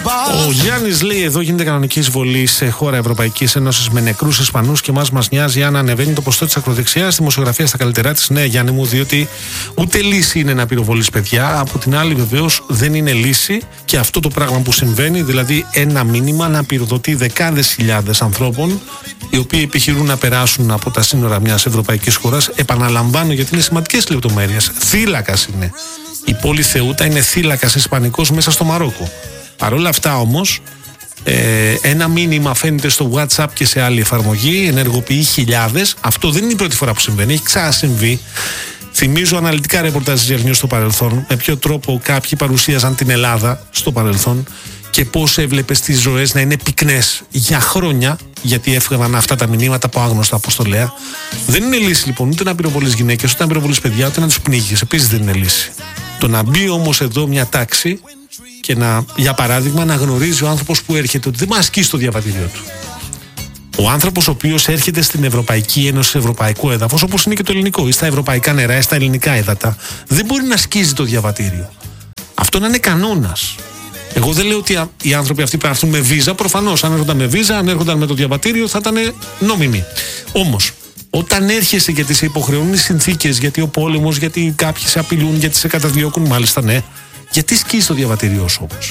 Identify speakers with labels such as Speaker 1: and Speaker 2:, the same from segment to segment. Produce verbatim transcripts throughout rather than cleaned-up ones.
Speaker 1: Ο Γιάννης λέει: εδώ γίνεται κανονική εισβολή σε χώρα Ευρωπαϊκής Ένωσης με νεκρούς Ισπανούς και μας μας νοιάζει αν ανεβαίνει το ποσοστό της ακροδεξιάς δημοσιογραφία στα καλύτερά της. Ναι, Γιάννη μου, διότι ούτε λύση είναι να πυροβολείς παιδιά. Από την άλλη, βεβαίως, δεν είναι λύση και αυτό το πράγμα που συμβαίνει, δηλαδή ένα μήνυμα να πυροδοτεί δεκάδες χιλιάδες ανθρώπων οι οποίοι επιχειρούν να περάσουν από τα σύνορα μιας ευρωπαϊκής χώρας. Επαναλαμβάνω, γιατί είναι σημαντικές λεπτομέρειες. Θύλακας είναι. Η πόλη Θεούτα είναι θύλακας ισπανικός μέσα στο Μαρόκο. Παρ' όλα αυτά όμως, ε, ένα μήνυμα φαίνεται στο WhatsApp και σε άλλη εφαρμογή, ενεργοποιεί χιλιάδες. Αυτό δεν είναι η πρώτη φορά που συμβαίνει, έχει ξανασυμβεί. Θυμίζω αναλυτικά ρεπορτάζ της Γερνιού στο παρελθόν, με ποιο τρόπο κάποιοι παρουσίαζαν την Ελλάδα στο παρελθόν και πώς έβλεπες τις ζωές να είναι πυκνές για χρόνια, γιατί έφυγαν αυτά τα μηνύματα από άγνωστα αποστολέα. Δεν είναι λύση λοιπόν ούτε να πυροβολείς γυναίκες, ούτε να πυροβολείς παιδιά, ούτε να τους πνίγεις. Επίσης δεν είναι λύση. Το να μπει όμως εδώ μια τάξη και να, για παράδειγμα, να γνωρίζει ο άνθρωπος που έρχεται ότι δεν μας ασκεί στο διαβατήριο του. Ο άνθρωπος ο οποίος έρχεται στην Ευρωπαϊκή Ένωση, σε ευρωπαϊκό έδαφος, όπως είναι και το ελληνικό, ή στα ευρωπαϊκά νερά, ή στα ελληνικά έδατα, δεν μπορεί να σκίζει το διαβατήριο. Αυτό να είναι κανόνας. Εγώ δεν λέω ότι οι άνθρωποι αυτοί πρέπει να έρθουν με βίζα. Προφανώς, αν έρχονταν με βίζα, αν έρχονταν με το διαβατήριο, θα ήταν νόμιμοι. Όμως, όταν έρχεσαι γιατί σε υποχρεώνουν οι συνθήκες, γιατί ο πόλεμος, γιατί κάποιοι σε απειλούν, γιατί σε καταδιώκουν, μάλιστα ναι, γιατί σκίζει το διαβατήριό σου όμως?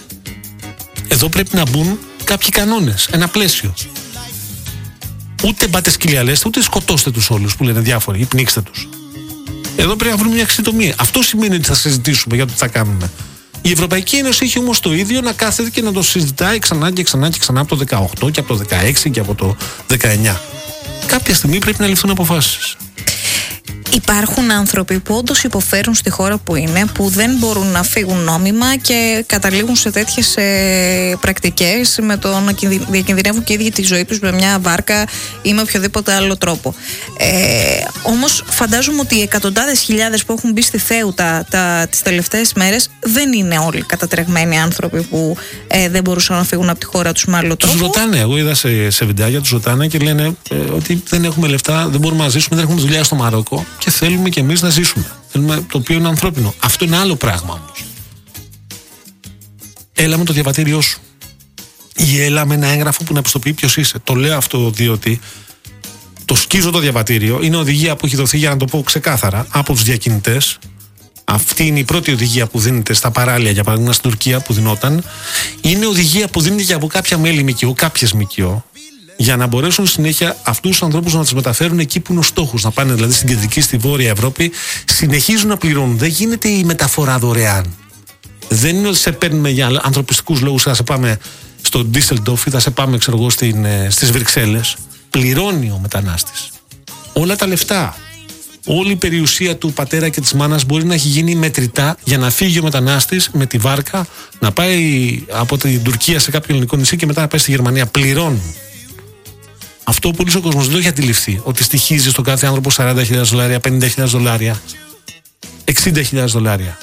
Speaker 1: Εδώ πρέπει να μπουν κάποιοι κανόνες, ένα πλαίσιο. Ούτε μπάτε σκυλιαλέστε, ούτε σκοτώστε τους όλους που λένε διάφοροι, ή πνίξτε τους. Εδώ πρέπει να βρούμε μια εξιτομία. Αυτό σημαίνει ότι θα συζητήσουμε για το τι θα κάνουμε. Η Ευρωπαϊκή Ένωση έχει όμως το ίδιο να κάθεται και να το συζητάει ξανά και ξανά και ξανά από το δεκαοκτώ και από το δεκαέξι και από το δεκαεννιά. Κάποια στιγμή πρέπει να ληφθούν αποφάσεις.
Speaker 2: Υπάρχουν άνθρωποι που όντως υποφέρουν στη χώρα που είναι, που δεν μπορούν να φύγουν νόμιμα και καταλήγουν σε τέτοιες ε, πρακτικές με το να διακινδυνεύουν και οι ίδιοι τη ζωή τους με μια βάρκα ή με οποιοδήποτε άλλο τρόπο. Ε, όμως φαντάζομαι ότι οι εκατοντάδες χιλιάδες που έχουν μπει στη Θέουτα τα, τις τελευταίες μέρες δεν είναι όλοι κατατρεγμένοι άνθρωποι που ε, δεν μπορούσαν να φύγουν από τη χώρα τους με άλλο τρόπο.
Speaker 1: Τους ρωτάνε, εγώ είδα σε, σε βιντεάκια, τους ρωτάνε και λένε ε, ότι δεν έχουμε λεφτά, δεν μπορούμε να ζήσουμε, δεν έχουμε δουλειά στο Μαρόκο. Και θέλουμε και εμείς να ζήσουμε. Θέλουμε, το οποίο είναι ανθρώπινο. Αυτό είναι άλλο πράγμα όμως. Έλα με το διαβατήριό σου. Ή έλα με ένα έγγραφο που να πιστοποιεί ποιος είσαι. Το λέω αυτό διότι το σκίζω το διαβατήριο. Είναι οδηγία που έχει δοθεί, για να το πω ξεκάθαρα, από τους διακινητές. Αυτή είναι η πρώτη οδηγία που δίνεται στα παράλια, για παράδειγμα στην Τουρκία που δινόταν. Είναι οδηγία που δίνεται και από κάποια μέλη ΜΚΟ, κάποιες ΜΚΟ, για να μπορέσουν συνέχεια αυτούς τους ανθρώπους να τους μεταφέρουν εκεί που είναι ο στόχος. Να πάνε δηλαδή στην κεντρική, στη βόρεια Ευρώπη. Συνεχίζουν να πληρώνουν. Δεν γίνεται η μεταφορά δωρεάν. Δεν είναι ότι σε παίρνουμε για ανθρωπιστικούς λόγους, θα σε πάμε στο Ντίσσελντορφ ή θα σε πάμε, ξέρω εγώ, στις Βρυξέλλες. Πληρώνει ο μετανάστης. Όλα τα λεφτά. Όλη η περιουσία του πατέρα και της μάνας μπορεί να έχει γίνει μετρητά για να φύγει ο μετανάστης με τη βάρκα, να πάει από την Τουρκία σε κάποιο ελληνικό νησί και μετά να πάει στη Γερμανία. Πληρώνουν. Αυτό που πολλοί ο κόσμος δεν έχει αντιληφθεί, ότι στοιχίζει στον κάθε άνθρωπο σαράντα χιλιάδες δολάρια, πενήντα χιλιάδες δολάρια, εξήντα χιλιάδες δολάρια.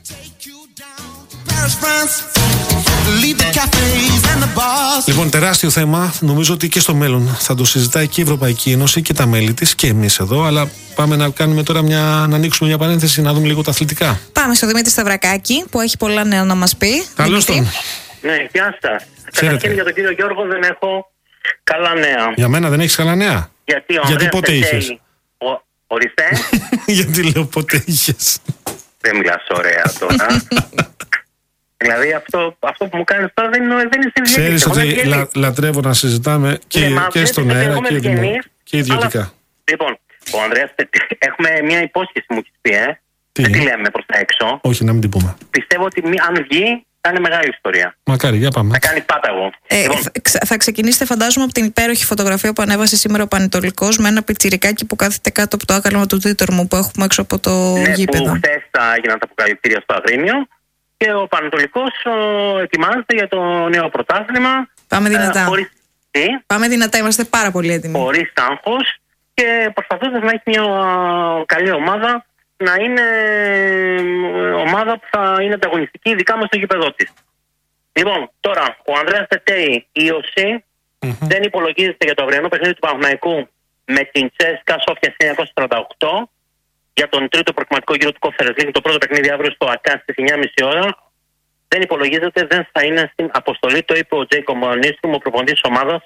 Speaker 1: Λοιπόν, τεράστιο θέμα. Νομίζω ότι και στο μέλλον θα το συζητάει και η Ευρωπαϊκή Ένωση και τα μέλη της και εμείς εδώ. Αλλά πάμε να κάνουμε τώρα μια, να ανοίξουμε μια παρένθεση, να δούμε λίγο τα αθλητικά.
Speaker 2: Πάμε στο Δημήτρη Σταυρακάκη που έχει πολλά νέα να μας πει.
Speaker 1: Καλώς τον.
Speaker 3: Ναι, γεια σας. Καταρχήν για τον κύριο Γιώργο δεν έχω καλά νέα.
Speaker 1: Για μένα δεν έχεις καλά νέα?
Speaker 3: Γιατί, ο
Speaker 1: Γιατί πότε είχες?
Speaker 3: Ο... Ορίστε.
Speaker 1: Γιατί λέω πότε είχες?
Speaker 3: Δεν μιλάς ωραία τώρα. Δηλαδή αυτό, αυτό που μου κάνεις τώρα δεν είναι, δεν είναι
Speaker 1: Ξέρεις ότι λα, λατρεύω να συζητάμε και, ναι, και στον αέρα και, δημο, και ιδιωτικά.
Speaker 3: Αλλά, λοιπόν, ο Ανδρέας, έχουμε μια υπόσχεση μου έχεις πει, ε.
Speaker 1: Τι?
Speaker 3: Δεν τη λέμε προς τα έξω.
Speaker 1: Όχι, να μην την πούμε.
Speaker 3: Πιστεύω ότι αν βγει θα είναι μεγάλη ιστορία.
Speaker 1: Μακάρι, για πάμε.
Speaker 3: Θα κάνει πάταγο.
Speaker 2: Ε, λοιπόν. Θα ξεκινήσετε, φαντάζομαι, από την υπέροχη φωτογραφία που ανέβασε σήμερα ο Πανετολικός με ένα πιτσιρικάκι που κάθεται κάτω από το άκαλμα του Τίτορμου που έχουμε έξω από το
Speaker 3: ναι,
Speaker 2: γήπεδο.
Speaker 3: Που χθες έγιναν τα αποκαλυπτήρια στο Αγρίνιο και ο Πανετολικός ετοιμάζεται για το νέο πρωτάθλημα.
Speaker 2: Πάμε δυνατά.
Speaker 3: Ε, χωρίς...
Speaker 2: Πάμε δυνατά, είμαστε πάρα πολύ έτοιμοι.
Speaker 3: Χωρίς άγχος και προσπαθώντας να έχει μια καλή ομάδα, να είναι ομάδα που θα είναι ανταγωνιστική, ειδικά μες στο γήπεδό της. Λοιπόν, τώρα, ο Ανδρέας Τετέι, ίωση, mm-hmm. δεν υπολογίζεται για το αυριανό παιχνίδι του Παναθηναϊκού με την Τσέσκα Σόφια χίλια εννιακόσια τριάντα οκτώ για τον τρίτο προκριματικό γύρο του Conference League, το πρώτο παιχνίδι αύριο στο ΑΚΑ στις εννιά και μισή ώρα. δεν υπολογίζεται, δεν θα είναι στην αποστολή. Το είπε ο Τζέικομ Νίστρουμ, ο προπονητής της ομάδας,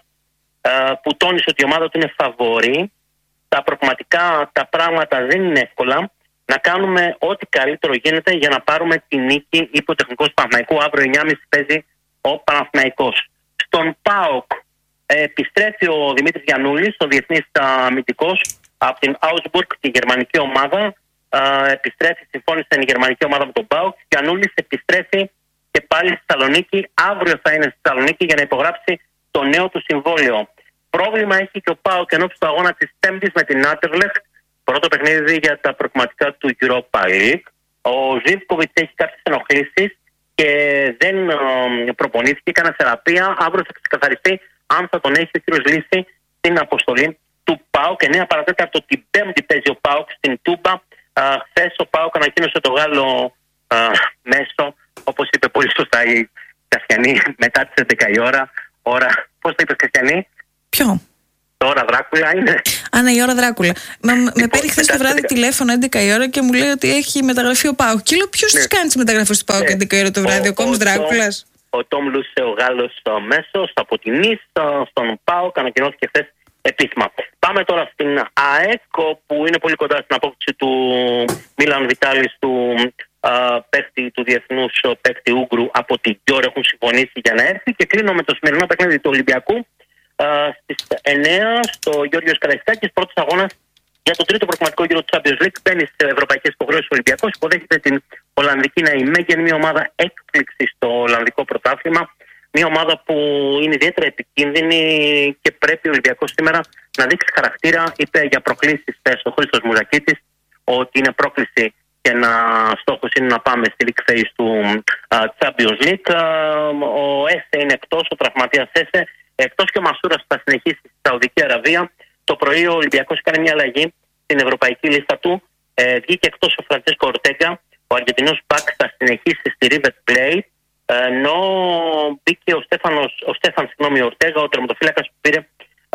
Speaker 3: που τόνισε ότι η ομάδα του είναι φαβορή. Τα προγραμματικά τα πράγματα δεν είναι εύκολα. Να κάνουμε ό,τι καλύτερο γίνεται για να πάρουμε τη νίκη. Είπε ο τεχνικός του Παναθηναϊκού. Αύριο εννιά και μισή παίζει ο Παναθηναϊκός. Στον ΠΑΟΚ ε, επιστρέφει ο Δημήτρης Γιαννούλης, ο διεθνής αμυντικός από την Augsburg, τη γερμανική ομάδα. Ε, επιστρέφει, συμφώνησε η γερμανική ομάδα με τον ΠΑΟΚ. Γιαννούλης επιστρέφει και πάλι στη Θεσσαλονίκη. Αύριο θα είναι στη Θεσσαλονίκη για να υπογράψει το νέο του συμβόλαιο. Πρόβλημα έχει και ο ΠΑΟΚ ενώπιση του αγώνα της Πέμπτης με την Anderlecht. Πρώτο παιχνίδι για τα προκριματικά του Europa League. Ο Ζίβκοβιτς έχει κάποιες ενοχλήσεις και δεν ε, προπονήθηκε, έκανε θεραπεία. Αύριο θα ξεκαθαριστεί αν θα τον έχει ο κύριος Λύση στην αποστολή του ΠΑΟΚ. εννέα παρά τέταρτο την Πέμπτη παίζει ο ΠΑΟΚ στην Τούμπα. Χθες ο ΠΑΟΚ ανακοίνωσε το Γάλλο α, μέσο, όπως είπε πολύ σωστά η Κασιανή, μετά τις έντεκα η ώρα. ώρα πώς το είπες, Κασιανή?
Speaker 2: Ποιο?
Speaker 3: Τώρα Δράκουλα είναι.
Speaker 2: Α, ναι, η ώρα Δράκουλα. Μα,
Speaker 3: λοιπόν,
Speaker 2: με παίρνει χθες το βράδυ τηλέφωνο έντεκα η ώρα και μου λέει ότι έχει μεταγραφεί ο ΠΑΟΚ. Και λέω, ποιος ναι. τις κάνει τις μεταγραφές του ΠΑΟΚ ναι. έντεκα η ώρα το βράδυ, ο, ο Κόμος Δράκουλας?
Speaker 3: Ο Τόμ Λούσε, ο Γάλλος μέσος από την Νις, στον ΠΑΟΚ, ανακοινώθηκε χθες επίσημα. Πάμε τώρα στην ΑΕΚ, που είναι πολύ κοντά στην απόκτηση του Μίλαν Βιτάλης, του Uh, παίκτη του διεθνούς παίκτη Ούγκρου από την Γιόρ. Έχουν συμφωνήσει για να έρθει και κλείνω με το σημερινό παιχνίδι του Ολυμπιακού uh, στις εννέα στο Γιώργος Καραϊσκάκης, πρώτος αγώνας για το τρίτο προκριματικό γύρο του Champions League. Μπαίνει σε ευρωπαϊκές υποχρεώσεις ο Ολυμπιακός, υποδέχεται την Ολλανδική Ναϊμέγεν, μια ομάδα έκπληξη στο Ολλανδικό πρωτάθλημα, μια ομάδα που είναι ιδιαίτερα επικίνδυνη και πρέπει ο Ολυμπιακός σήμερα να δείξει χαρακτήρα. Είπε για προκλήσεις ο Χρήστος Μουζακίτης ότι είναι πρόκληση και ένα στόχος είναι να πάμε στη league phase του uh, Champions League. Uh, ο Έσε είναι εκτός, ο τραυματίας Έσε, εκτός και ο Μασούρας θα συνεχίσει στη Σαουδική Αραβία. Το πρωί ο Ολυμπιακός έκανε μια αλλαγή στην ευρωπαϊκή λίστα του. Ε, βγήκε εκτός ο Φραντσέσκο Ορτέγκα, ο Αργεντινός Μπακ θα συνεχίσει στη River Plate, ενώ μπήκε ο, Στέφανος, ο Στέφαν συγγνώμη, Ορτέγα, ο τερματοφύλακας που πήρε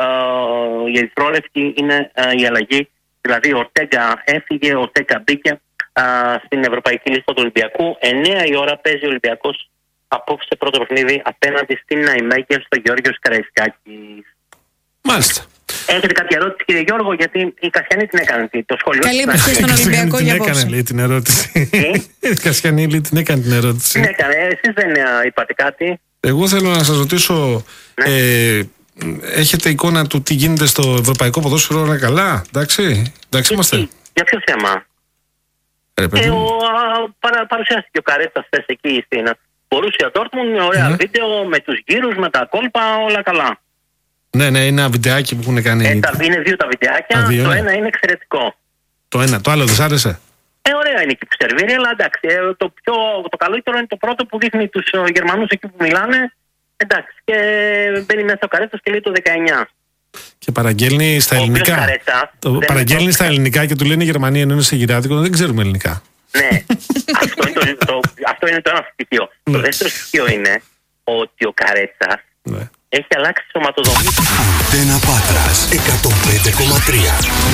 Speaker 3: uh, η ερυθρόλευκη είναι uh, η αλλαγή. Δηλαδή ο Ορτέγκα έφυγε, ο Ορτέγκα μπήκε στην ευρωπαϊκή λίστα του Ολυμπιακού. εννέα η ώρα παίζει ο Ολυμπιακός απόψε πρώτο παιχνίδι απέναντι στην Ναϊμέγεν στο Γιώργος Καραϊσκάκης.
Speaker 1: Μάλιστα.
Speaker 3: Έχετε κάποια ερώτηση, κύριε Γιώργο? Γιατί η Κασιανή την έκανε το σχόλιο.
Speaker 2: Καλή εποχή στον Ολυμπιακό για απόψε.
Speaker 1: Την έκανε, λέει, την ερώτηση. Η Κασιανή, λέει, την έκανε την ερώτηση.
Speaker 3: Την έκανε. Εσείς δεν είπατε κάτι?
Speaker 1: Εγώ θέλω να σας ρωτήσω, ναι. ε, έχετε εικόνα του τι γίνεται στο ευρωπαϊκό ποδόσφαιρο? Είναι καλά, εντάξει, εντάξει είμαστε.
Speaker 3: Για ποιο θέμα? Ε, ο, παρα, παρουσιάστηκε ο Καρέτσας χθες εκεί στην Μπορούσια Ντόρτμουντ, ωραία mm. βίντεο με τους γύρους, με τα κόλπα, όλα καλά.
Speaker 1: Ναι, ναι, είναι ένα βιντεάκι που έχουν κάνει.
Speaker 3: Ε, τα, είναι δύο τα βιντεάκια, δύο, το ναι. ένα είναι εξαιρετικό.
Speaker 1: Το ένα, το άλλο δεν σ' άρεσε?
Speaker 3: Ε, ωραία είναι εκεί που σερβίρει, αλλά εντάξει, ε, το, πιο, το καλύτερο είναι το πρώτο που δείχνει τους Γερμανούς εκεί που μιλάνε. Εντάξει, και μπαίνει μέσα ο Καρέτσας και λέει το δεκαεννιά.
Speaker 1: Και παραγγέλνει στα ελληνικά.
Speaker 3: Καρέτσα,
Speaker 1: το παραγγέλνει το... στα ελληνικά και του λένε Γερμανία ενώ είναι σε γυράδικο, δεν ξέρουμε ελληνικά.
Speaker 3: Ναι, αυτό, είναι το, το, αυτό είναι το ένα στοιχείο. Ναι. Το δεύτερο στοιχείο είναι ότι ο Καρέτσας ναι. έχει αλλάξει σωματοδομή.
Speaker 4: Αντένα Πάτρας εκατόν πέντε κόμμα τρία.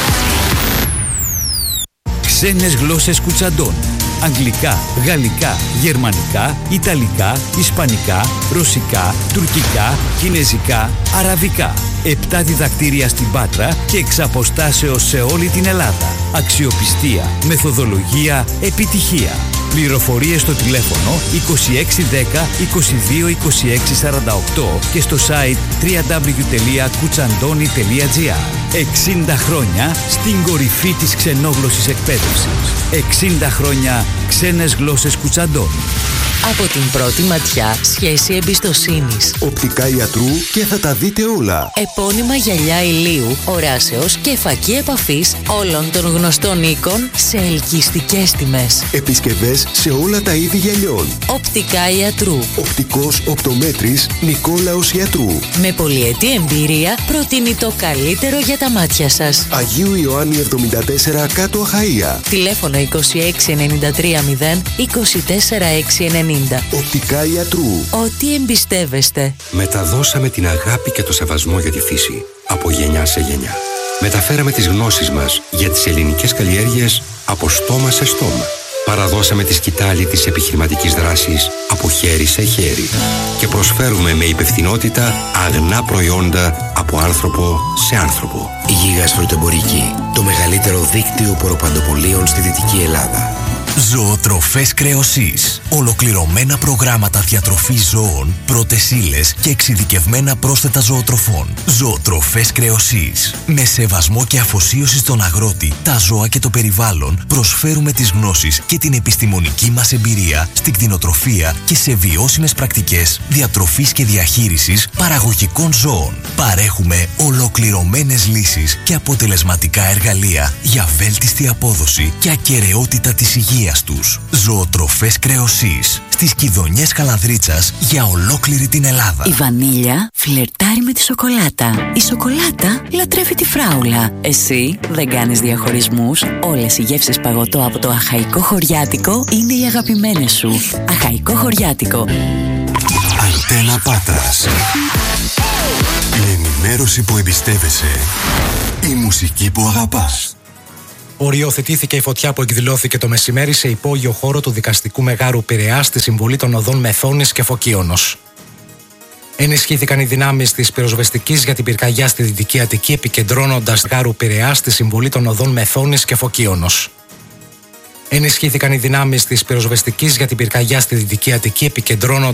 Speaker 5: Ξένες γλώσσες Κουτσαντών. Αγγλικά, γαλλικά, γερμανικά, ιταλικά, ισπανικά, ρωσικά, τουρκικά, κινεζικά, αραβικά. Επτά διδακτήρια στην Πάτρα και εξ αποστάσεως σε όλη την Ελλάδα. Αξιοπιστία, μεθοδολογία, επιτυχία. Πληροφορίες στο τηλέφωνο είκοσι έξι δέκα είκοσι δύο είκοσι έξι σαράντα οκτώ και στο site double-u double-u double-u τελεία κουτσαντώνη τελεία τζι άρ. εξήντα χρόνια στην κορυφή της ξενόγλωσσης εκπαίδευσης. εξήντα χρόνια ξένες γλώσσες Κουτσαντώνη.
Speaker 6: Από την πρώτη ματιά, σχέση εμπιστοσύνης.
Speaker 4: Οπτικά ιατρού και θα τα δείτε όλα.
Speaker 6: Επώνυμα γυαλιά ηλίου, οράσεως και φακή επαφής όλων των γνωστών οίκων σε ελκυστικές τιμές.
Speaker 4: Επισκευές σε όλα τα είδη γυαλιών.
Speaker 6: Οπτικά ιατρού.
Speaker 4: Οπτικός οπτομέτρης Νικόλαος Ιατρού.
Speaker 6: Με πολυετή εμπειρία προτείνει το καλύτερο για τα μάτια σας.
Speaker 4: Αγίου Ιωάννη εβδομήντα τέσσερα κάτω Αχαΐα.
Speaker 6: Τηλέφωνο είκοσι έξι ενενήντα τρία μηδέν είκοσι τέσσερα έξι ενενήντα.
Speaker 4: Οπτικά ιατρού.
Speaker 6: Ό,τι εμπιστεύεστε.
Speaker 4: Μεταδώσαμε την αγάπη και το σεβασμό για τη φύση από γενιά σε γενιά. Μεταφέραμε τις γνώσεις μας για τις ελληνικές καλλιέργειες από στόμα σε στόμα. Παραδώσαμε τη σκητάλη της επιχειρηματικής δράσης από χέρι σε χέρι και προσφέρουμε με υπευθυνότητα αγνά προϊόντα από άνθρωπο σε άνθρωπο.
Speaker 7: Γίγας Φρουτεμπορική, το μεγαλύτερο δίκτυο ποροπαντοπολίων στη Δυτική Ελλάδα.
Speaker 8: Ζωοτροφές Κρεοσής. Ολοκληρωμένα προγράμματα διατροφής ζώων, πρώτες ύλες και εξειδικευμένα πρόσθετα ζωοτροφών. Ζωοτροφές Κρεοσής. Με σεβασμό και αφοσίωση στον αγρότη, τα ζώα και το περιβάλλον, προσφέρουμε τις γνώσεις και την επιστημονική μας εμπειρία στην κτηνοτροφία και σε βιώσιμες πρακτικές διατροφής και διαχείρισης παραγωγικών ζώων. Παρέχουμε ολοκληρωμένες λύσεις και αποτελεσματικά εργαλεία για βέλτιστη απόδοση και ακεραιότητα της υγείας τους. Ζωοτροφές Κρεοσής. Στις Κιδωνιές Καλανδρίτσας για ολόκληρη την Ελλάδα.
Speaker 6: Η βανίλια φλερτάρει με τη σοκολάτα. Η σοκολάτα λατρεύει τη φράουλα. Εσύ δεν κάνεις διαχωρισμούς. Όλες οι γεύσεις παγωτό από το Αχαϊκό Χωριάτικο είναι οι αγαπημένες σου. Αχαϊκό Χωριάτικο.
Speaker 8: Αντένα Πάτρας. Η ενημέρωση που εμπιστεύεσαι. Η μουσική που αγαπάς.
Speaker 9: Οριοθετήθηκε η φωτιά που εκδηλώθηκε το μεσημέρι σε υπόγειο χώρο του Δικαστικού Μεγάρου Πειραιά στη συμβολή των οδών Μεθόνης και Φωκίωνος. Ενισχύθηκαν οι δυνάμεις της πυροσβεστικής για την πυρκαγιά στη Δυτική Αττική, επικεντρώνοντας Γάρου Πειραιά στη συμβολή των οδών Μεθόνης και Φωκίωνος. Ενισχύθηκαν οι δυνάμεις της πυροσβεστικής για την πυρκαγιά στη Δυτική Αττική, επικεντρώνοντας